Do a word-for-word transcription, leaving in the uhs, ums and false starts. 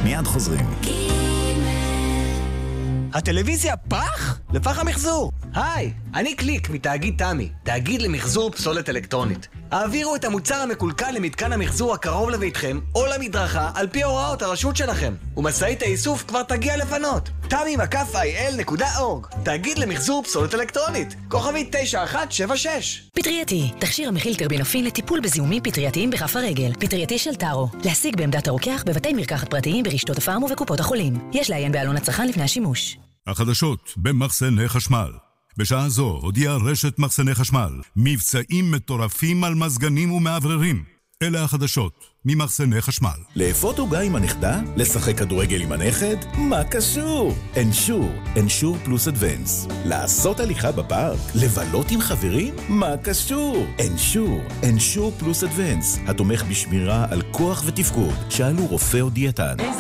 מיד חוזרים. הטלוויזיה פח? לפח המחזור. היי, אני קליק מתאגיד תמי, תאגיד למחזור פסולת אלקטרונית. העבירו את המוצר המקולקל למתקן המחזור הקרוב לביתכם או למדרכה על פי הוראות הרשות שלכם, ומשאית האיסוף כבר תגיע לפנות. תמי מקף איי אל נקודה אורג, תאגיד למחזור פסולת אלקטרונית, כוכבית תשע אחת שבע שש. פטרייתי, תכשיר המכיל טרבינופין לטיפול בזיהומים פטרייתיים בכף הרגל. פטרייתי של טארו, להשיג בעמדת הרוקח בבתי מרקחת פרטיים ברשתות הפארם ובקופות החולים. יש לעיין בעלון הצרכן לפני השימוש. החדשות במחסני חשמל. בשעה זו הודיעה רשת מחסני חשמל מבצעים מטורפים על מזגנים ומעבררים. אלה החדשות ממחסני חשמל. לאפות עוגה עם הנכדה? לשחק כדורגל עם הנכד? מה קשור? אנשור, אנשור פלוס אדוונס. לעשות הליכה בפארק? לבלות עם חברים? מה קשור? אנשור, אנשור פלוס אדוונס. התומך בשמירה על כוח ותפקוד. שאלו רופא או דיאטן.